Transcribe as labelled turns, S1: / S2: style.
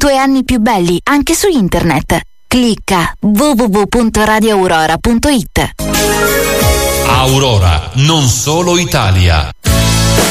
S1: tuoi anni più belli anche su internet. Clicca www.radioaurora.it.
S2: Aurora, non solo Italia.